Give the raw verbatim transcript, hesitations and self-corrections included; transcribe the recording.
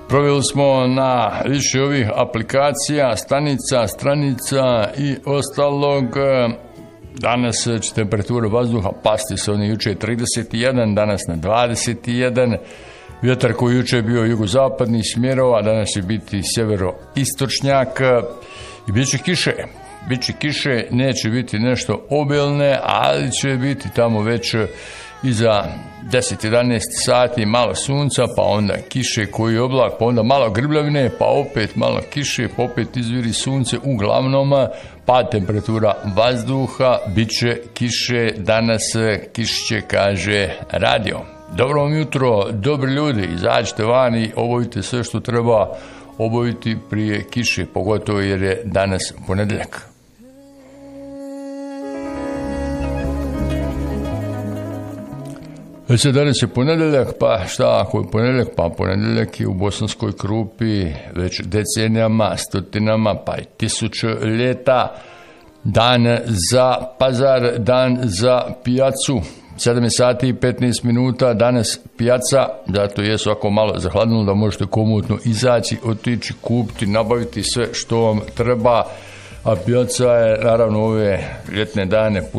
Proveli smo na više ovih aplikacija, stanica, stranica i ostalog. Danas će temperatura vazduha pasti sa onih juče trideset jedan, danas na dvadeset jedan. Vjetar koji juče je bio jugozapadnih smjerova, danas će biti sjeveroistočnjak i bit će kiše. Biće kiše, neće biti nešto obilne, ali će biti tamo već iza deset jedanaest sati malo sunca, pa onda kiše koji oblak, pa onda malo grbljavine, pa opet malo kiše, pa opet izviri sunce. Uglavnom, pad temperatura vazduha, bit će kiše, danas kišće, kaže radio. Dobro vam jutro, dobri ljudi, izađite vani, obavite sve što treba obaviti prije kiše, pogotovo jer je danas ponedjeljak. Već se danas je ponedjeljak, pa šta ako je ponedjeljak? Pa ponedjeljak je u Bosanskoj Krupi već decenijama, stotinama, pa i tisuću ljeta. Dan za pazar, dan za pijacu. sedam sati i petnaest minuta, danas pijaca, zato je svako malo zahladnilo da možete komotno izaći, otići, kupiti, nabaviti sve što vam treba, a pijaca je naravno ove ljetne dane puno